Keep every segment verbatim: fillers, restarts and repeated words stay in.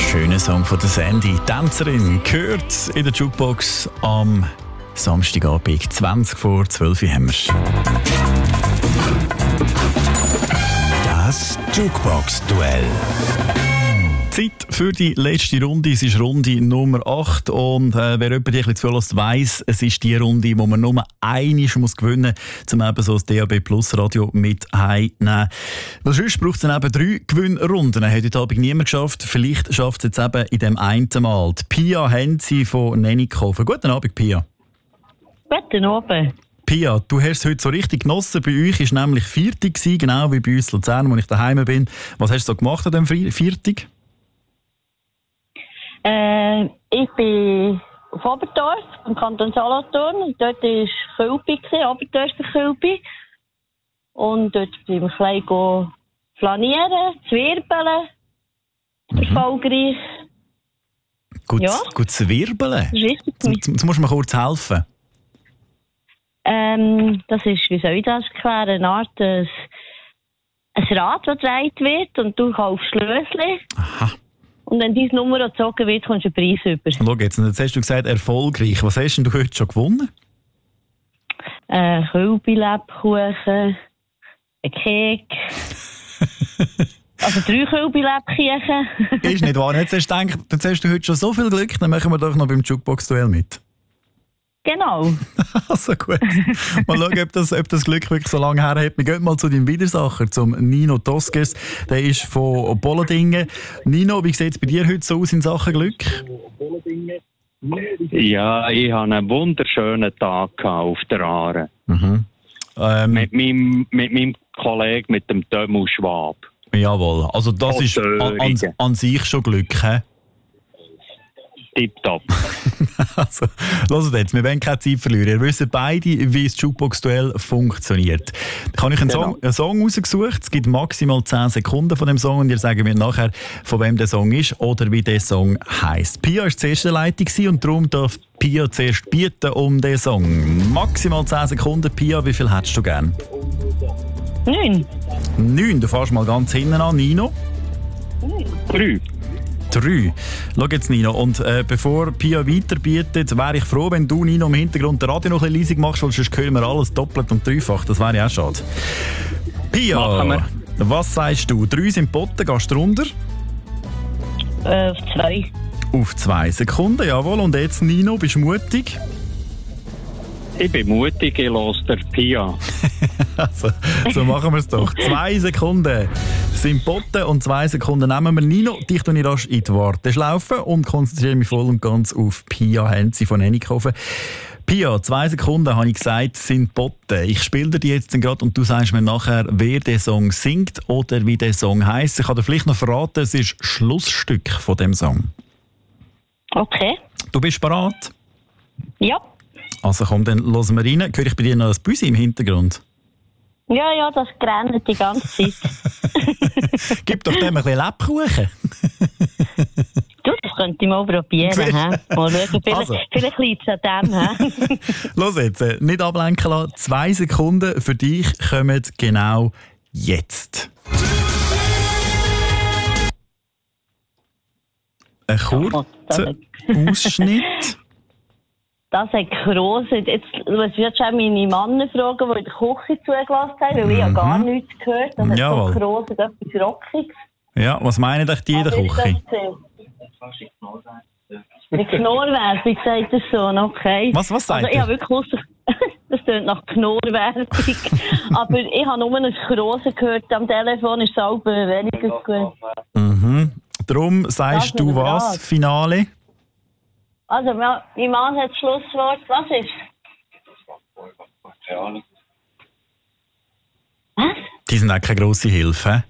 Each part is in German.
Schöner Song von der Sandy. Tänzerin gehört in der Jukebox am Samstagabend. zwanzig vor zwölf haben wir. Das Jukebox-Duell. Zeit für die letzte Runde. Es ist Runde Nummer acht. Und äh, wer jemand ein bisschen zulässt, weiss, es ist die Runde, wo man nur einmal muss gewinnen muss, um eben so das D A B Plus Radio mit heimzunehmen. Weil sonst braucht es dann eben drei Gewinnrunden. Hat heute Abend niemand geschafft. Vielleicht schafft es jetzt eben in dem einen Mal. Die Pia Henzi von Nennikofen. Guten Abend, Pia. Guten Abend. Pia, du hast es heute so richtig genossen. Bei euch war nämlich Viertig, genau wie bei uns in Luzern, wo ich daheim bin. Was hast du so gemacht an diesem Viertig? Äh, ich bin auf Oberdorf, im Kanton Solothurn. Dort war Kölbi, Oberdorfer Kölbi. Und dort bin ich ein bisschen flanieren, zwirbeln. Mhm. Erfolgreich. Gut, ja. gut zwirbeln? Richtig. Jetzt, jetzt musst du mir kurz helfen. Ähm, das ist, wie soll ich das erklären, eine Art ein, ein Rad, das gedreht wird und du kaufst Schlösschen. Aha. Und wenn deine Nummer gezogen wird, kommst du einen Preis über. Schau jetzt, jetzt hast du gesagt, erfolgreich. Was hast denn du heute schon gewonnen? Ein Kölbi-Lebkuchen, ein Kek. Also drei Kölbi-Lebkuchen. Ist nicht wahr. Jetzt hast du gedacht, jetzt hast du heute schon so viel Glück, dann machen wir doch noch beim Jukebox-Duell mit. Genau. Also gut. Mal schauen, ob das, ob das Glück wirklich so lange her hat. Wir gehen mal zu deinem Widersacher, zum Nino Toskes. Der ist von Bollendingen. Nino, wie sieht es bei dir heute so aus in Sachen Glück? Ja, ich hatte einen wunderschönen Tag auf der Aare. Mhm. Ähm, mit, meinem, mit meinem Kollegen, mit dem Dömu Schwab. Jawohl. Also das oh, ist an, an, an sich schon Glück, he? Tipptopp. Also, hört jetzt, wir wollen keine Zeit verlieren. Ihr wisst beide, wie das Jukebox-Duell funktioniert. Ich habe euch einen, genau. Song, einen Song rausgesucht. Es gibt maximal zehn Sekunden von dem Song und ihr sagt mir nachher, von wem der Song ist oder wie der Song heisst. Pia war die erste Leitung und darum darf Pia zuerst bieten um den Song. Maximal zehn Sekunden. Pia, wie viel hättest du gern? Neun. Neun. Du fährst mal ganz hinten an. Nino? Drei. Drei. Schau jetzt, Nino. Und äh, bevor Pia weiterbietet, wäre ich froh, wenn du, Nino, im Hintergrund den Radio noch ein bisschen leisig machst, weil sonst hören wir alles doppelt und dreifach. Das wäre ja auch schade. Pia, was sagst du? Drei sind Botten, gehst du runter? Äh, auf zwei. Auf zwei Sekunden, jawohl. Und jetzt, Nino, bist du mutig? Ich bin mutig, ich höre der Pia. Also, so machen wir es doch. Zwei Sekunden sind Botten und zwei Sekunden nehmen wir. Nino, dich tue ich rasch in die Warteschlaufe und konzentriere mich voll und ganz auf Pia Henzi von Nennikofen. Pia, zwei Sekunden habe ich gesagt, sind Botten. Ich spiele dir die jetzt gerade und du sagst mir nachher, wer der Song singt oder wie der Song heisst. Ich kann dir vielleicht noch verraten, es ist Schlussstück von dem Song. Okay. Du bist bereit? Ja. Also komm, dann hören wir rein. Höre ich bei dir noch ein Büsi im Hintergrund? Ja, ja, das grenzt die ganze Zeit. Gib doch dem ein bisschen Lebkuchen. Du, das könnte ich mal probieren. He? Mal schauen, vielleicht, Also. vielleicht liegt es an dem. Los jetzt, äh, nicht ablenken lassen. Zwei Sekunden für dich kommen genau jetzt. Ein kurzer Ausschnitt. Das hat Grosse. Jetzt muss ich jetzt auch meine Männer fragen, die in der Küche zugelassen haben, weil ich ja gar nichts gehört habe. Das hat so Grosse etwas Rockiges. Ja, was meinen dich die in der Küche? Die Knorrwerbung, sagt der Sohn, okay. Was, was sagt also, ich habe wirklich Lust, das klingt nach Knorrwerbung. Aber ich habe nur ein Grosse gehört am Telefon, ist es auch weniger gut. Mhm. Darum sagst du was, Rat. Finale? Also, mein Mann hat das Schlusswort. Was ist? Was? Die sind auch keine grosse Hilfe.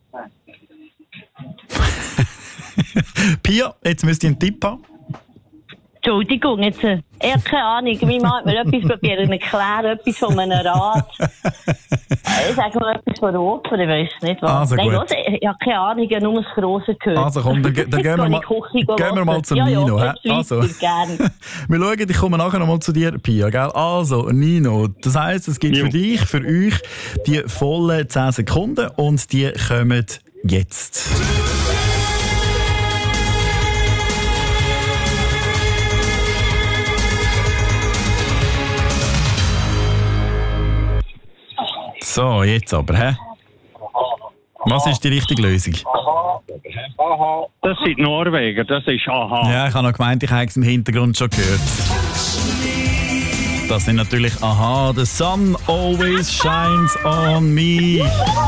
Pia, jetzt müsst ihr einen Tipp haben. Entschuldigung, jetzt, äh, ich habe keine Ahnung. Mein Mann hat mir etwas probiert zu erklären, etwas von einem Rat. Ich sage mal etwas von Oper, ich weiss nicht was. Also Nein, los, ich habe keine Ahnung, ich habe nur das Grosse gehört. Also komm, dann, dann gehen, wir mal, gehen wir mal zum ja, Nino. Ja, also. Wir schauen, ich komme nachher noch mal zu dir, Pia. Gell? Also, Nino, das heisst, es gibt ja. für dich, für euch, die vollen zehn Sekunden und die kommen jetzt. So, jetzt aber, hä? Was ist die richtige Lösung? Das sind die Norweger, das ist Aha. Ja, ich habe noch gemeint, ich habe es im Hintergrund schon gehört. Das sind natürlich Aha, the sun always shines on me.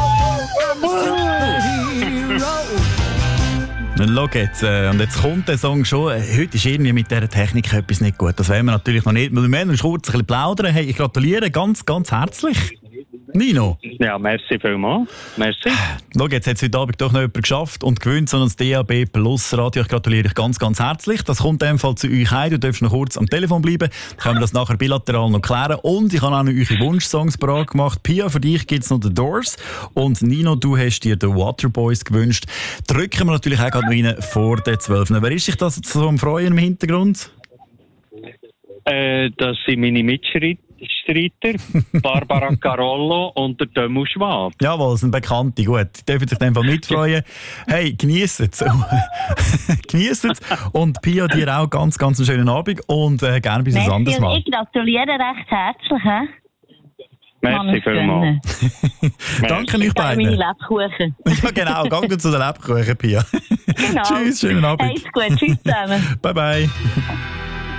Dann schau jetzt, äh, und jetzt kommt der Song schon. Äh, heute ist irgendwie mit dieser Technik etwas nicht gut. Das wollen wir natürlich noch nicht. Wir müssen noch kurz ein bisschen plaudern. Hey, ich gratuliere ganz, ganz herzlich. Nino. Ja, merci vielmals. Merci. Schau, jetzt hat es heute Abend doch noch jemand geschafft und gewinnt so ein D A B Plus Radio. Ich gratuliere dich ganz, ganz herzlich. Das kommt in dem Fall zu euch heim. Du darfst noch kurz am Telefon bleiben. Dann können wir das nachher bilateral noch klären. Und ich habe auch noch eure Wunschsongs parat gemacht. Pia, für dich gibt es noch The Doors. Und Nino, du hast dir The Waterboys gewünscht. Drücken wir natürlich auch gerade noch rein vor den zwölf. Wer ist sich das so am Freuen im Hintergrund? Äh, das sind meine Mitstreiter. Barbara Carollo und der Dömu Schwab. Jawohl, das sind Bekannte, gut. Die dürfen sich in dem Fall mitfreuen. Hey, genießt es. Genießt es. Und Pia, dir auch ganz, ganz einen schönen Abend und äh, gerne bis ein anderes Mal. Ich gratuliere recht herzlich. He? Merci vielmals. Danke euch beiden. Meine Lebkuchen. Ja, genau. Gang zu den Lebkuchen, Pia. Genau. Tschüss, schönen Abend. Alles gut. Tschüss zusammen. Bye, bye.